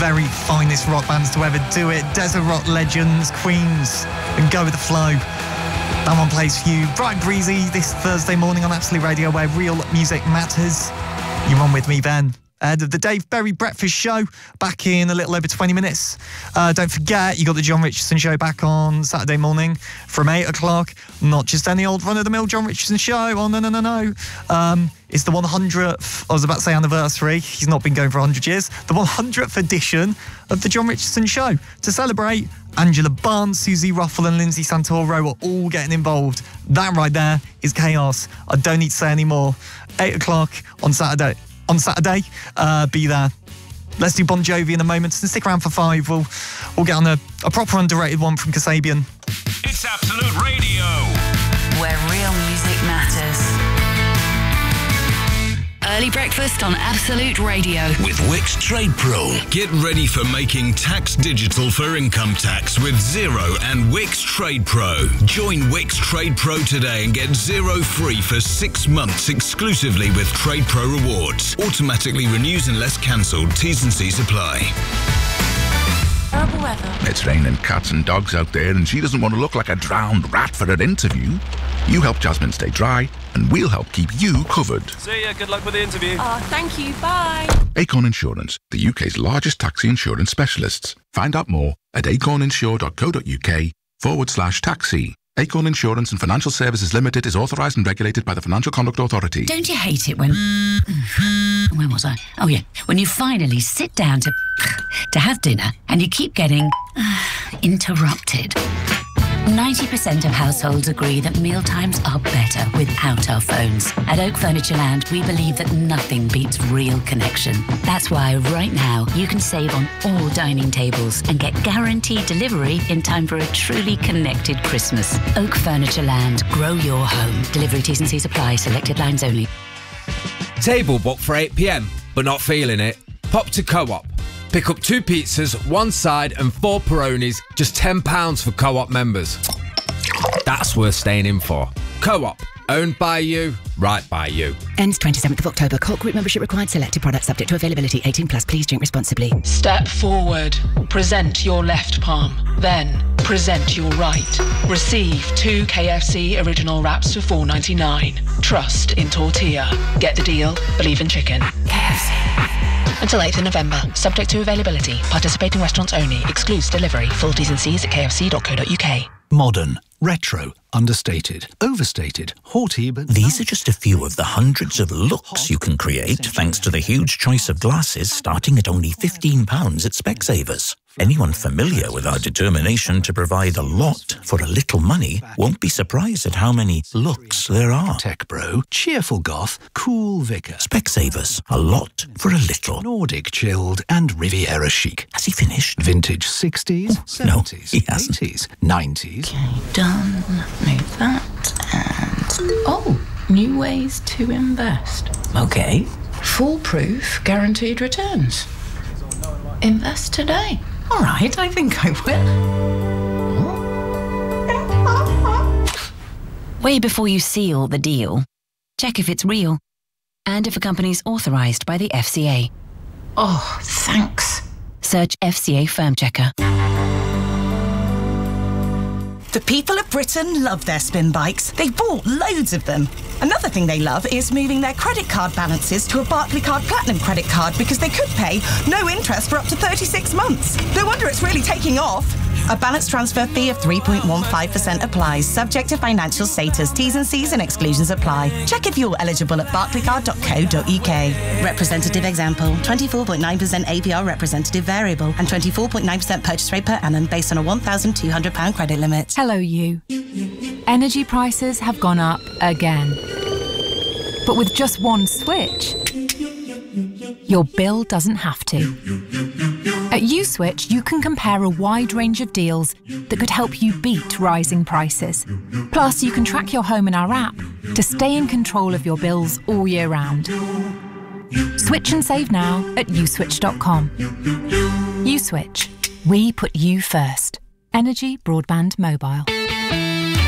very finest rock bands to ever do it. Desert rock legends, Queens, and Go With The Flow. That one plays for you bright and breezy this Thursday morning on Absolute Radio, where real music matters. You're on with me, Ben. Ahead of the Dave Berry Breakfast Show, back in a little over 20 minutes. Don't forget, you got the John Richardson Show back on Saturday morning from 8 o'clock. Not just any old run-of-the-mill John Richardson Show. Oh, no. It's the 100th, I was about to say anniversary. He's not been going for 100 years. The 100th edition of the John Richardson Show. To celebrate, Angela Barnes, Susie Ruffle and Lindsay Santoro are all getting involved. That right there is chaos. I don't need to say any more. 8 o'clock on Saturday. Be there. Let's do Bon Jovi in a moment, and stick around for 5. We'll get on a proper underrated one from Kasabian. It's Absolute Radio, where real music matters. Early breakfast on Absolute Radio with Wix Trade Pro. Get ready for making tax digital for income tax with Xero and Wix Trade Pro. Join Wix Trade Pro today and get Xero free for 6 months exclusively with Trade Pro rewards. Automatically renews unless cancelled. T's and C's apply. Terrible weather. It's raining cats and dogs out there, and she doesn't want to look like a drowned rat for her interview. You help Jasmine stay dry, and we'll help keep you covered. See ya, good luck with the interview. Oh, thank you, bye. Acorn Insurance, the UK's largest taxi insurance specialists. Find out more at acorninsure.co.uk/taxi. Acorn Insurance and Financial Services Limited is authorised and regulated by the Financial Conduct Authority. Don't you hate it when... Where was I? Oh, yeah. When you finally sit down to have dinner and you keep getting interrupted. 90% of households agree that mealtimes are better without our phones. At Oak Furniture Land, we believe that nothing beats real connection. That's why right now you can save on all dining tables and get guaranteed delivery in time for a truly connected Christmas. Oak Furniture Land. Grow your home. Delivery T's and C's apply. Selected lines only. Table booked for 8 p.m, but not feeling it? Pop to Co-op. Pick up 2 pizzas, 1 side and 4 Peronis, just £10 for Co-op members. That's worth staying in for. Co-op, owned by you, right by you. Ends 27th of October. Colt Group membership required. Selected products subject to availability. 18+. Please drink responsibly. Step forward. Present your left palm. Then present your right. Receive 2 KFC original wraps for $4.99. Trust in tortilla. Get the deal. Believe in chicken. KFC. Until 8th of November. Subject to availability. Participating restaurants only. Excludes delivery. Full T's and C's at kfc.co.uk. Modern, retro, understated, overstated, haughty, but... These are just a few of the hundreds of looks you can create thanks to the huge choice of glasses starting at only £15 at Specsavers. Anyone familiar with our determination to provide a lot for a little money won't be surprised at how many looks there are. Tech bro, cheerful goth, cool vicar. Specsavers, a lot for a little. Nordic chilled and Riviera chic. Has he finished? Vintage 60s, 70s, no, he hasn't. 80s, 90s. Okay, done. Move that and... Oh, new ways to invest. Okay. Foolproof guaranteed returns. Invest today. All right, I think I will. Way before you seal the deal, check if it's real and if a company's authorised by the FCA. Oh, thanks. Search FCA Firm Checker. The people of Britain love their spin bikes. They've bought loads of them. Another thing they love is moving their credit card balances to a Barclaycard Platinum credit card because they could pay no interest for up to 36 months. No wonder it's really taking off. A balance transfer fee of 3.15% applies, subject to financial status. T's and C's and exclusions apply. Check if you're eligible at barclaycard.co.uk. Representative example, 24.9% APR representative variable and 24.9% purchase rate per annum based on a £1,200 credit limit. Hello, you. Energy prices have gone up again. But with just one switch, your bill doesn't have to. At USwitch, you can compare a wide range of deals that could help you beat rising prices. Plus, you can track your home in our app to stay in control of your bills all year round. Switch and save now at uswitch.com. USwitch. We put you first. Energy Broadband Mobile.